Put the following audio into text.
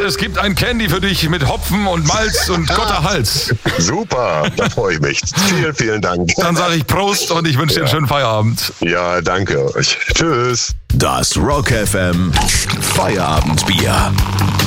es gibt ein Candy für dich mit Hopfen und Malz und Gotterhals. Super, da freue ich mich. Vielen, vielen Dank. Dann sage ich Prost und ich wünsche dir einen schönen Feierabend. Ja, danke euch. Tschüss. Das Rock FM Feierabendbier.